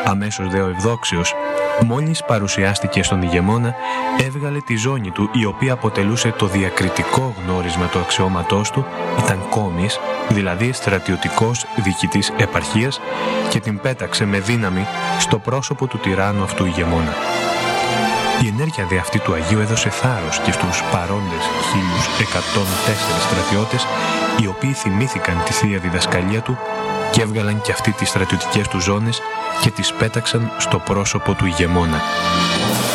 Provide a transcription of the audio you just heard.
Αμέσως δε ο Ευδόξιος, μόλις παρουσιάστηκε στον ηγεμόνα, έβγαλε τη ζώνη του, η οποία αποτελούσε το διακριτικό γνώρισμα του αξιώματός του, ήταν κόμις, δηλαδή στρατιωτικός διοικητής επαρχίας, και την πέταξε με δύναμη στο πρόσωπο του τυράννου αυτού ηγεμόνα. Η ενέργεια δε αυτή του Αγίου έδωσε θάρρος και στους παρόντες 1104 στρατιώτες, οι οποίοι θυμήθηκαν τη Θεία Διδασκαλία του και έβγαλαν και αυτοί τις στρατιωτικές του ζώνες και τις πέταξαν στο πρόσωπο του ηγεμόνα.